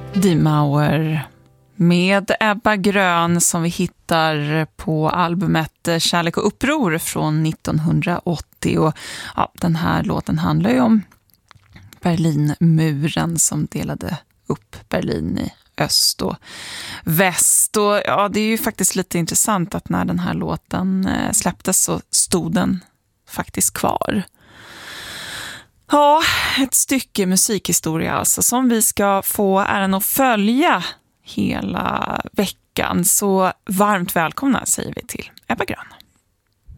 Die Mauer med Ebba Grön som vi hittar på albumet Kärlek och uppror från 1980. Och ja, den här låten handlar ju om Berlinmuren som delade upp Berlin i öst och väst. Och ja, det är ju faktiskt lite intressant att när den här låten släpptes så stod den faktiskt kvar. Ja, ett stycke musikhistoria alltså som vi ska få äran att följa hela veckan. Så varmt välkomna säger vi till Ebba Grön.